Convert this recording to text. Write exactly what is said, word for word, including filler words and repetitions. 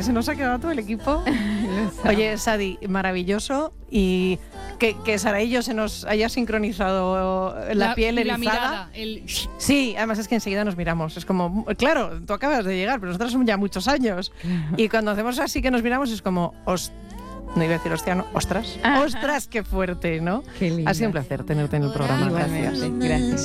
que se nos ha quedado todo el equipo. Oye, Sadi, maravilloso. Y que, que Sara y yo se nos haya sincronizado la, la piel erizada. La mirada, el... Sí, además es que enseguida nos miramos. Es como, claro, tú acabas de llegar, pero nosotros son ya muchos años. Y cuando hacemos así que nos miramos es como, os, no iba a decir hostia, no, ostras. Ajá. Ostras, qué fuerte, ¿no? Qué lindo. Ha sido un placer tenerte en el programa. Igualmente, gracias. gracias.